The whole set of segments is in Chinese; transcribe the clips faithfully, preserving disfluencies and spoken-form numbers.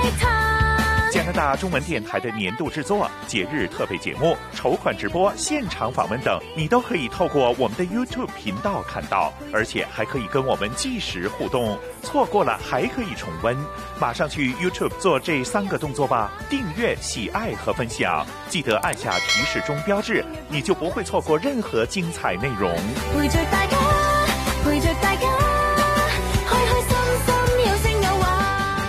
加拿大中文电台的年度制作、节日特备节目、筹款直播、现场访问等，你都可以透过我们的 YouTube 频道看到，而且还可以跟我们即时互动。错过了还可以重温，马上去 YouTube 做这三个动作吧：订阅、喜爱和分享。记得按下提示钟标志，你就不会错过任何精彩内容。陪着大家，陪着大家，開開心心有聲有話。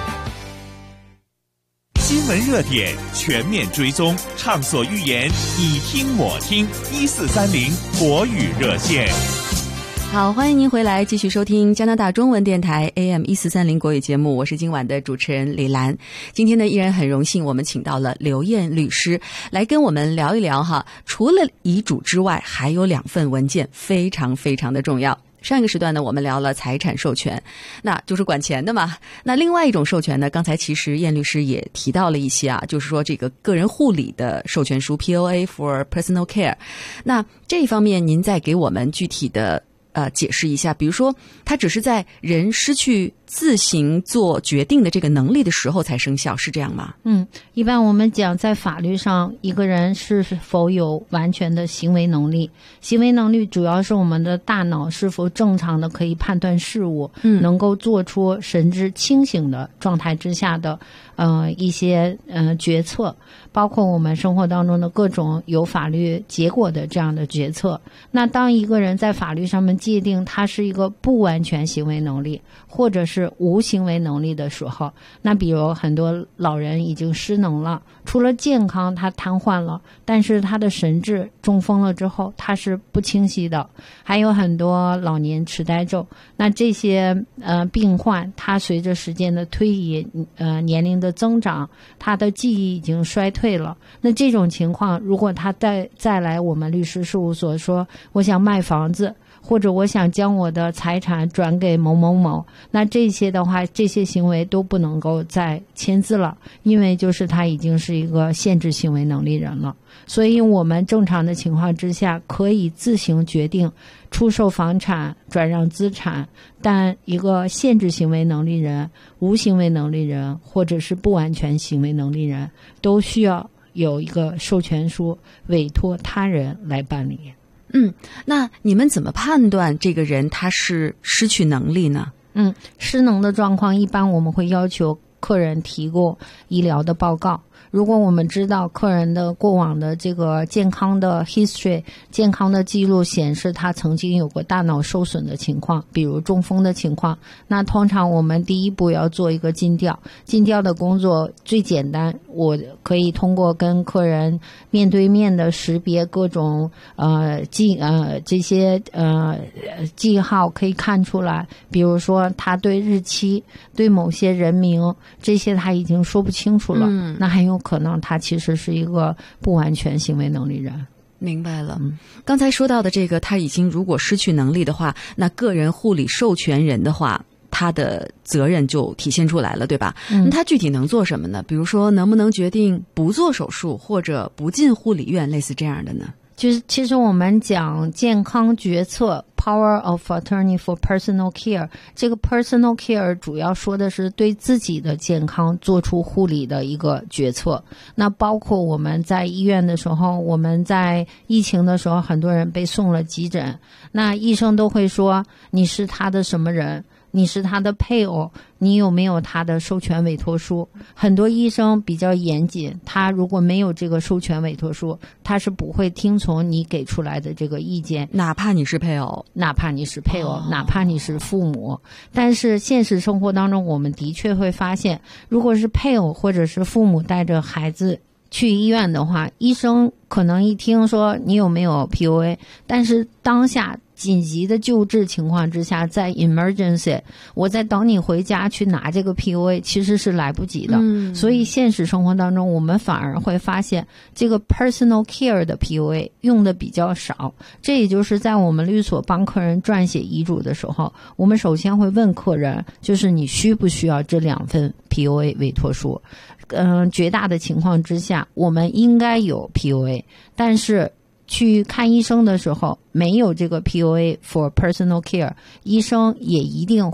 新闻热点全面追踪，畅所欲言，你听我听。一四三零国语热线。 好，欢迎您回来继续收听加拿大中文电台 A M 一四三零国语节目，我是今晚的主持人李兰。今天呢，依然很荣幸，我们请到了刘燕律师来跟我们聊一聊哈。除了遗嘱之外，还有两份文件非常非常的重要。上一个时段呢，我们聊了财产授权，那就是管钱的嘛。那另外一种授权呢，刚才其实燕律师也提到了一些啊，就是说这个个人护理的授权书 P O A for Personal Care。那这一方面，您再给我们具体的呃解释一下，比如说，它只是在人失去自行做决定的这个能力的时候才生效，是这样吗？ 嗯，一般我们讲在法律上，一个人是否有完全的行为能力，行为能力主要是我们的大脑是否正常的可以判断事物，嗯，能够做出神志清醒的状态之下的呃一些呃决策，包括我们生活当中的各种有法律结果的这样的决策。那当一个人在法律上面界定他是一个不完全行为能力，或者是无行为能力的时候，那比如很多老人已经失能了，除了健康他瘫痪了，但是他的神志中风了之后他是不清晰的，还有很多老年痴呆症，那这些呃病患他随着时间的推移，呃年龄的增长，他的记忆已经衰退了。那这种情况，如果他再再来我们律师事务所说我想卖房子，或者我想将我的财产转给某某某，那这些的话，这些行为都不能够再签字了，因为就是他已经是一个限制行为能力人了。所以我们正常的情况之下，可以自行决定出售房产、转让资产，但一个限制行为能力人、无行为能力人或者是不完全行为能力人，都需要有一个授权书委托他人来办理。 嗯，那你们怎么判断这个人他是失去能力呢？ 嗯，失能的状况一般我们会要求客人提供医疗的报告。如果我们知道客人的过往的这个健康的 history 健康的记录显示他曾经有过大脑受损的情况，比如中风的情况，那通常我们第一步要做一个尽调。尽调的工作最简单，我可以通过跟客人面对面的识别各种呃记呃这些呃记号可以看出来，比如说他对日期、对某些人名这些他已经说不清楚了，嗯，那很有可能他其实是一个不完全行为能力人。 明白了。嗯，刚才说到的这个，他已经如果失去能力的话，那个人护理授权人的话，他的责任就体现出来了，对吧？嗯，那他具体能做什么呢？比如说能不能决定不做手术或者不进护理院，类似这样的呢？ 就是其实我们讲健康决策 Power of Attorney for Personal Care， 这个 Personal Care 主要说的是对自己的健康做出护理的一个决策。那包括我们在医院的时候，我们在疫情的时候，很多人被送了急诊，那医生都会说你是他的什么人，你是他的配偶，你有没有他的授权委托书。很多医生比较严谨，他如果没有这个授权委托书，他是不会听从你给出来的这个意见， 哪怕你是配偶， 哪怕你是配偶，哦，哪怕你是父母。但是现实生活当中，我们的确会发现，如果是配偶或者是父母带着孩子去医院的话，医生可能一听说你有没有 P O A， 但是当下紧急的救治情况之下，在 emergency 我在等你回家去拿这个 P O A 其实是来不及的，嗯，所以现实生活当中我们反而会发现这个 personal care 的 P O A 用的比较少。这也就是在我们律所帮客人撰写遗嘱的时候，我们首先会问客人，就是你需不需要这两份 P O A 委托书。嗯，绝大的情况之下我们应该有 P O A， 但是去看医生的时候没有这个 P O A for personal care， 医生也一定会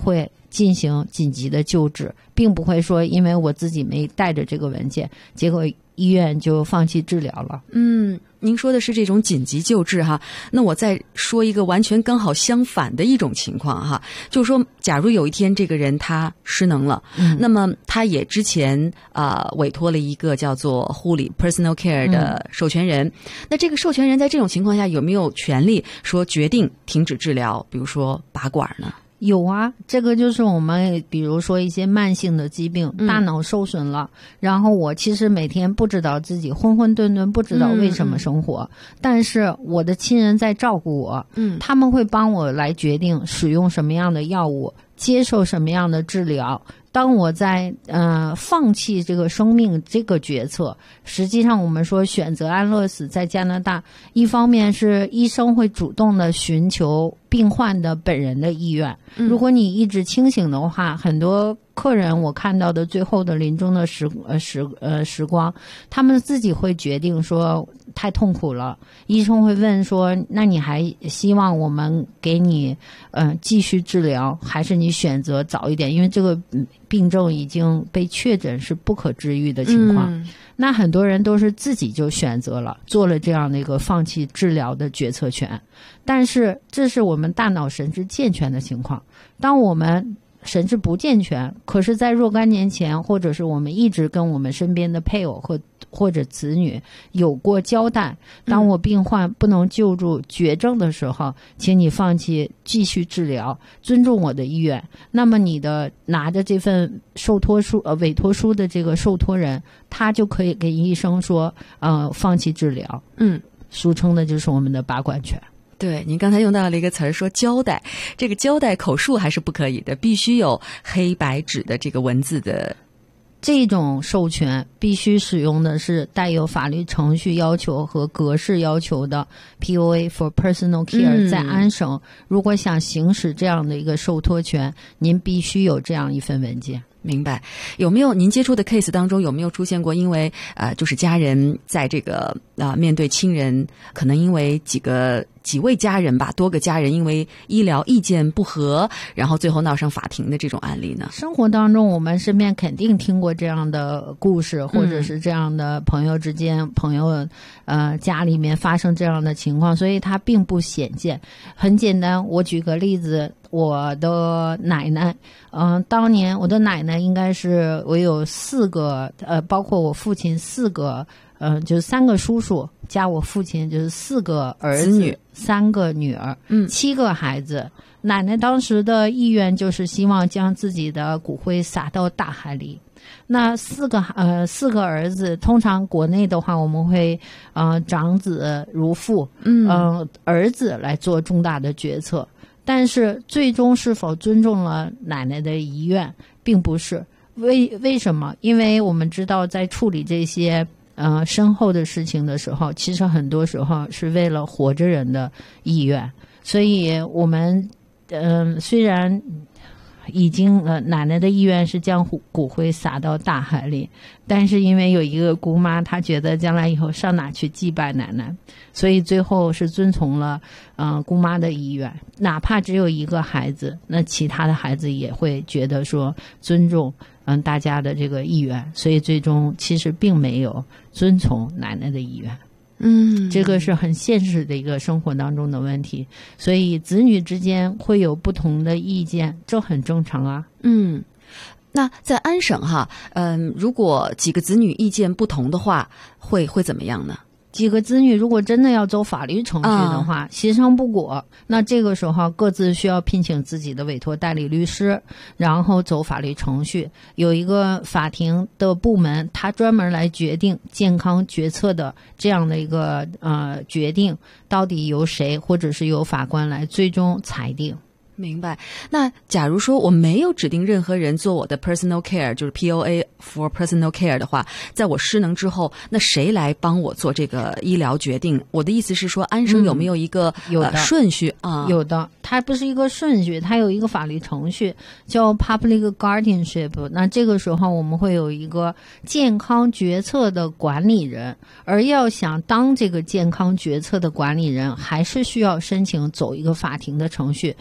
进行紧急的救治，并不会说因为我自己没带着这个文件，结果医院就放弃治疗了。 嗯，您说的是这种紧急救治哈，那我再说一个完全刚好相反的一种情况哈，就是说，假如有一天这个人他失能了，嗯、那么他也之前啊、呃、委托了一个叫做护理 personal care 的授权人，嗯、那这个授权人在这种情况下有没有权利说决定停止治疗，比如说拔管呢？ 有啊，这个就是我们比如说一些慢性的疾病， 嗯、 大脑受损了，然后我其实每天不知道自己浑浑沌沌，不知道为什么生活，嗯、但是我的亲人在照顾我， 嗯， 他们会帮我来决定使用什么样的药物，接受什么样的治疗。当我在呃放弃这个生命这个决策，实际上我们说选择安乐死在加拿大，一方面是医生会主动的寻求病患的本人的意愿， 嗯、 如果你一直清醒的话，很多客人我看到的最后的临终的时呃时呃时光，他们自己会决定说太痛苦了，医生会问说，那你还希望我们给你呃继续治疗，还是你选择早一点？因为这个病症已经被确诊是不可治愈的情况。 嗯、 那很多人都是自己就选择了，做了这样的一个放弃治疗的决策权。但是这是我们大脑神志健全的情况，当我们神志不健全，可是在若干年前，或者是我们一直跟我们身边的配偶或或者子女有过交代，当我病患不能救助绝症的时候，请你放弃继续治疗，尊重我的意愿。那么你的拿着这份受托书呃委托书的这个受托人，他就可以给医生说呃放弃治疗， 嗯， 俗称的就是我们的拔管权。 对，您刚才用到了一个词儿，说交代，这个交代口述还是不可以的，必须有黑白纸的这个文字的。 这种授权必须使用的是带有法律程序要求和格式要求的 P O A for Personal Care、嗯、在安省如果想行使这样的一个受托权，您必须有这样一份文件。 明白。有没有您接触的 case 当中有没有出现过因为呃就是家人在这个啊、呃、面对亲人，可能因为几个几位家人吧，多个家人因为医疗意见不合，然后最后闹上法庭的这种案例呢？ 生活当中我们身边肯定听过这样的故事，或者是这样的朋友之间、嗯、朋友呃家里面发生这样的情况，所以它并不鲜见。很简单，我举个例子，我的奶奶嗯、呃，当年我的奶奶应该是我有四个呃包括我父亲四个嗯、呃，就是三个叔叔加我父亲，就是四个儿子子女， 三个女儿， 嗯， 七个孩子。奶奶当时的意愿就是希望将自己的骨灰撒到大海里。那四个呃四个儿子，通常国内的话，我们会呃长子如父，嗯、呃，儿子来做重大的决策。但是最终是否尊重了奶奶的遗愿，并不是。为为什么？因为我们知道，在处理这些呃身后的事情的时候，其实很多时候是为了活着人的意愿。所以我们嗯、呃，虽然已经呃奶奶的意愿是将骨灰撒到大海里，但是因为有一个姑妈，她觉得将来以后上哪去祭拜奶奶，所以最后是遵从了呃姑妈的意愿。哪怕只有一个孩子，那其他的孩子也会觉得说尊重嗯、呃、大家的这个意愿，所以最终其实并没有遵从奶奶的意愿。 嗯， 这个是很现实的一个生活当中的问题，所以子女之间会有不同的意见，这很正常啊。 嗯，那在安省哈，嗯，如果几个子女意见不同的话，会会怎么样呢？ 几个子女如果真的要走法律程序的话，啊、协商不果，那这个时候各自需要聘请自己的委托代理律师，然后走法律程序。有一个法庭的部门，他专门来决定健康决策的这样的一个呃决定，到底由谁或者是由法官来最终裁定。 明白。那假如说我没有指定任何人做我的 personal care， 就是 P O A for personal care 的话，在我失能之后，那谁来帮我做这个医疗决定？我的意思是说，安省有没有一个、 嗯、有的、 呃、顺序啊？ 有的，它不是一个顺序，它有一个法律程序叫 public guardianship。那这个时候我们会有一个健康决策的管理人，而要想当这个健康决策的管理人，还是需要申请走一个法庭的程序，由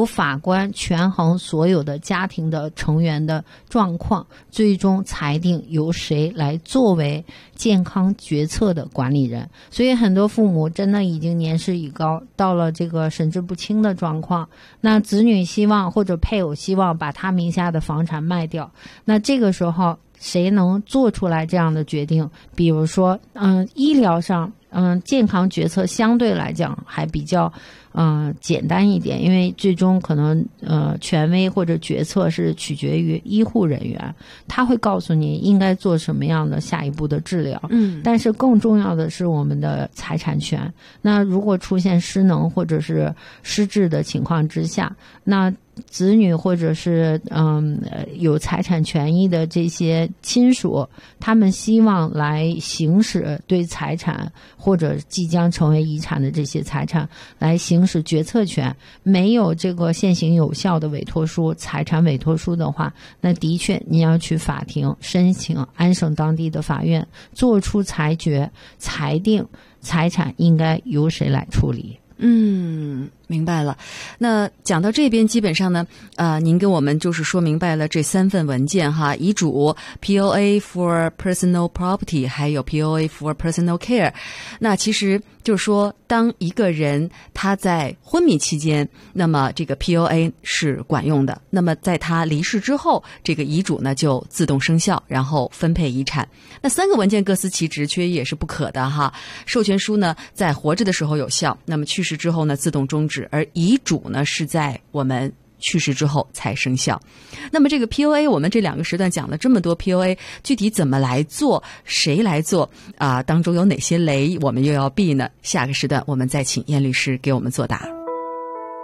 法官权衡所有的家庭的成员的状况，最终裁定由谁来作为健康决策的管理人。所以很多父母真的已经年事已高，到了这个神志不清的状况，那子女希望或者配偶希望把他名下的房产卖掉，那这个时候谁能做出来这样的决定？比如说嗯，医疗上嗯，健康决策相对来讲还比较嗯、呃、简单一点，因为最终可能呃权威或者决策是取决于医护人员，他会告诉你应该做什么样的下一步的治疗。嗯，但是更重要的是我们的财产权。那如果出现失能或者是失智的情况之下，那子女或者是嗯有财产权益的这些亲属，他们希望来行使对财产或者即将成为遗产的这些财产来行使决策权，没有这个现行有效的委托书、财产委托书的话，那的确你要去法庭申请安省当地的法院做出裁决，裁定财产应该由谁来处理。 嗯，明白了。那讲到这边，基本上呢，呃，您跟我们就是说明白了这三份文件哈，遗嘱、P O A for Personal Property， 还有 P O A for Personal Care。那其实就是说，当一个人他在昏迷期间，那么这个 P O A 是管用的。那么在他离世之后，这个遗嘱呢就自动生效，然后分配遗产。那三个文件各司其职，缺一也是不可的哈。授权书呢在活着的时候有效，那么去世之后呢自动终止，而遗嘱呢是在我们去世之后才生效。那么这个 P O A， 我们这两个时段讲了这么多 P O A， 具体怎么来做，谁来做啊、呃？当中有哪些雷我们又要避呢？下个时段我们再请燕律师给我们作答。